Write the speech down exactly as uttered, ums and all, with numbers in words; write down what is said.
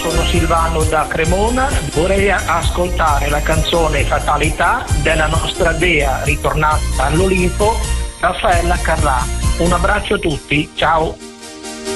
sono Silvano da Cremona, vorrei ascoltare la canzone Fatalità della nostra dea ritornata all'Olimpo, Raffaella Carrà. Un abbraccio a tutti, ciao!